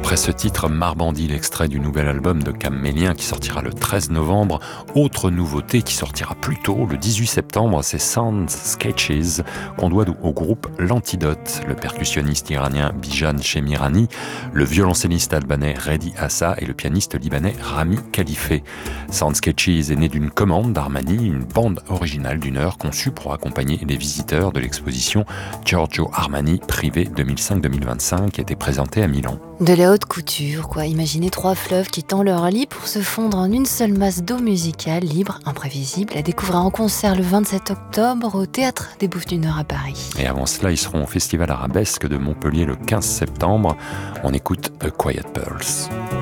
Après ce titre, Marbandi, l'extrait du nouvel album de Cammélien qui sortira le 13 novembre. Autre nouveauté qui sortira plus tôt, le 18 septembre, c'est Sound Sketches, qu'on doit au groupe L'Antidote, le percussionniste iranien Bijan Shemirani, le violoncelliste albanais Redi Assa et le pianiste libanais Rami Khalife. Sound Sketches est né d'une commande d'Armani, une bande originale d'une heure conçue pour accompagner les visiteurs de l'exposition Giorgio Armani Privé 2005-2025 qui a été présentée à Milan. De la haute couture, quoi. Imaginez 3 fleuves qui tendent leur lit pour se fondre en une seule masse d'eau musicale, libre, imprévisible, à découvrir en concert le 27 octobre au Théâtre des Bouffes du Nord à Paris. Et avant cela, ils seront au Festival Arabesque de Montpellier le 15 septembre. On écoute A Quiet Pulse.